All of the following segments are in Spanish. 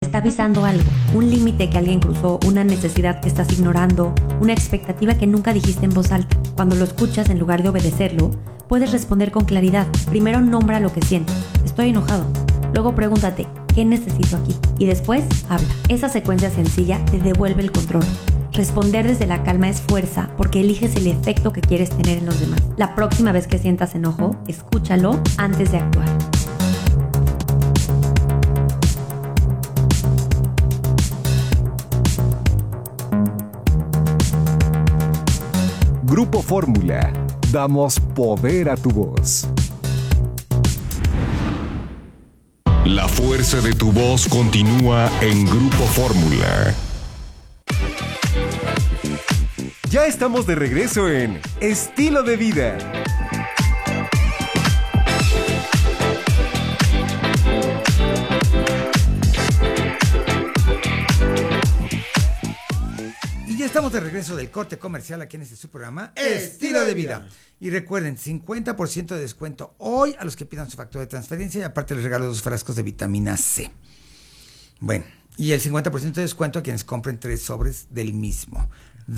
está avisando algo, un límite que alguien cruzó, una necesidad que estás ignorando, una expectativa que nunca dijiste en voz alta. Cuando lo escuchas, en lugar de obedecerlo, puedes responder con claridad. Primero nombra lo que sientes. Estoy enojado. Luego pregúntate, ¿qué necesito aquí? Y después, habla. Esa secuencia sencilla te devuelve el control. Responder desde la calma es fuerza porque eliges el efecto que quieres tener en los demás. La próxima vez que sientas enojo, escúchalo antes de actuar. Grupo Fórmula. Damos poder a tu voz. La fuerza de tu voz continúa en Grupo Fórmula. Ya estamos de regreso en Estilo de Vida. Y ya estamos de regreso del corte comercial aquí en este su programa Estilo de Vida. Y recuerden, 50% de descuento hoy a los que pidan su factura de transferencia y aparte les regalo 2 frascos de vitamina C. Bueno, y el 50% de descuento a quienes compren 3 sobres del mismo.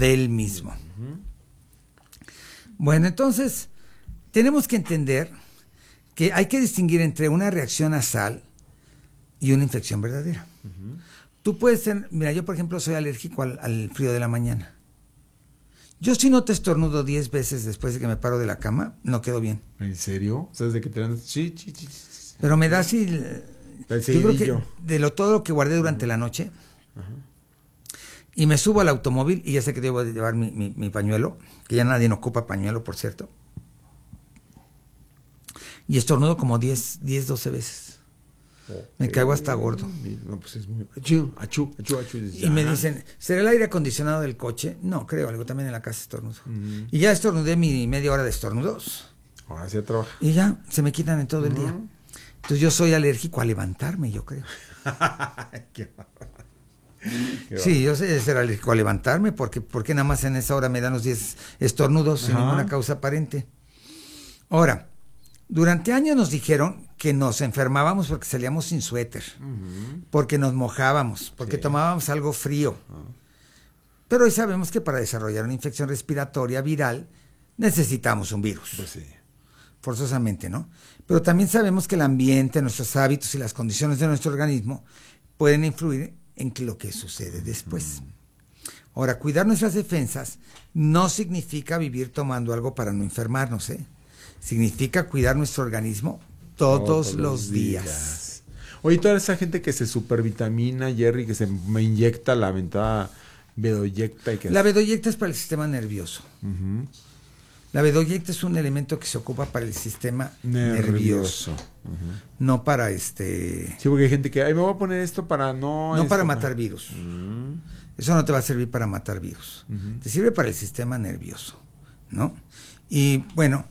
Bueno, entonces, tenemos que entender que hay que distinguir entre una reacción nasal y una infección verdadera. Tú puedes ser, mira, yo por ejemplo soy alérgico al frío de la mañana. Yo si no te estornudo 10 veces después de que me paro de la cama, no quedo bien. ¿En serio? ¿Sabes de qué te dan? Sí. Pero me da así, yo creo que todo lo que guardé durante la noche. Y me subo al automóvil y ya sé que debo de llevar mi pañuelo, que ya nadie ocupa pañuelo, por cierto. Y estornudo como 10, 12 veces. Okay. Me caigo hasta gordo. No, pues es muy... Achú. Y me dicen, ¿será el aire acondicionado del coche? No, creo, algo también en la casa estornudo. Y ya estornudé mi media hora de estornudos. Ahora sí trabaja. Y ya, se me quitan en todo el día. Entonces yo soy alérgico a levantarme, yo creo. Sí, yo sé ser alérgico a levantarme porque nada más en esa hora me dan los 10 estornudos sin ninguna causa aparente. Ahora, durante años nos dijeron que nos enfermábamos porque salíamos sin suéter, porque nos mojábamos, porque tomábamos algo frío. Pero hoy sabemos que para desarrollar una infección respiratoria viral necesitamos un virus. Pues sí. Forzosamente, ¿no? Pero también sabemos que el ambiente, nuestros hábitos y las condiciones de nuestro organismo pueden influir en lo que sucede después. Ahora, cuidar nuestras defensas no significa vivir tomando algo para no enfermarnos, ¿eh? Significa cuidar nuestro organismo todos los días. Oye, toda esa gente que se supervitamina, Jerry, que se me inyecta la aventada Bedoyecta. La Bedoyecta es para el sistema nervioso. La Bedoyecta es un elemento que se ocupa para el sistema nervioso. No para Sí, porque hay gente que, me voy a poner esto para no... No para matar virus. Eso no te va a servir para matar virus. Te sirve para el sistema nervioso, ¿no? Y bueno,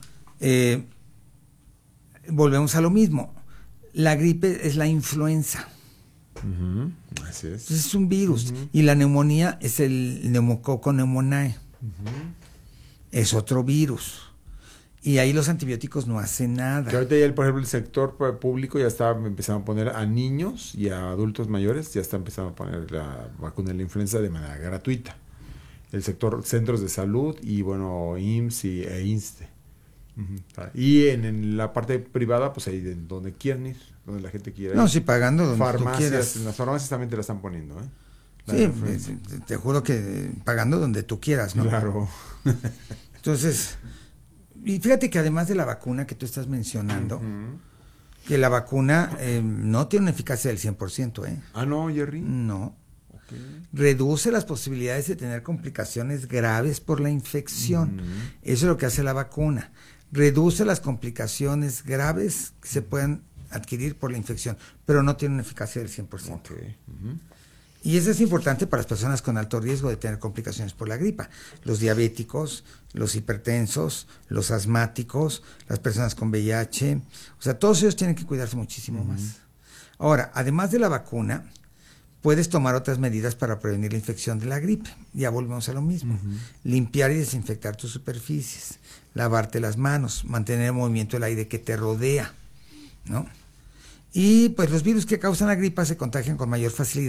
volvemos a lo mismo. La gripe es la influenza. Así es. Entonces es un virus. Y la neumonía es el neumococo pneumoniae. Es otro virus. Y ahí los antibióticos no hacen nada. Que ahorita ya, por ejemplo, el sector público ya está empezando a poner a niños y a adultos mayores, ya está empezando a poner la vacuna de la influenza de manera gratuita. El sector centros de salud y, bueno, IMSS e INSTE. Y en la parte privada, pues ahí donde quieran ir, donde la gente quiera ir. No, sí, pagando donde farmacias, tú quieras. En las farmacias también te la están poniendo, ¿eh? Sí, te juro que pagando donde tú quieras, ¿no? Claro. Entonces, y fíjate que además de la vacuna que tú estás mencionando, que la vacuna no tiene una eficacia del 100%, ¿eh? Ah, ¿no, Jerry? No. Okay. Reduce las posibilidades de tener complicaciones graves por la infección. Eso es lo que hace la vacuna. Reduce las complicaciones graves que se puedan adquirir por la infección, pero no tiene una eficacia del 100%. Okay. Y eso es importante para las personas con alto riesgo de tener complicaciones por la gripa. Los diabéticos, los hipertensos, los asmáticos, las personas con VIH. O sea, todos ellos tienen que cuidarse muchísimo más. Ahora, además de la vacuna, puedes tomar otras medidas para prevenir la infección de la gripe. Ya volvemos a lo mismo. Limpiar y desinfectar tus superficies, lavarte las manos, mantener el movimiento del aire que te rodea, ¿no? Y pues los virus que causan la gripa se contagian con mayor facilidad